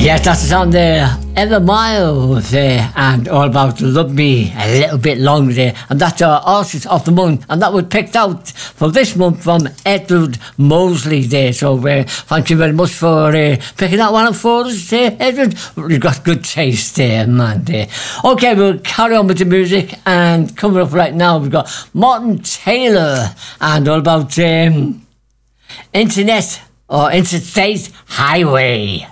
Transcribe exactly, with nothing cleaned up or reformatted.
Yes, that's the song there, Ever Miles there, and all about Love Me a Little Bit Longer there, and that's our artist of the month, and that was picked out for this month from Edward Mosley there. So uh, thank you very much for uh, picking that one up for us there, Edward. You've got good taste there, man there. Okay, we'll carry on with the music, and coming up right now we've got Martin Taylor and all about um, Internet or Interstate Highway.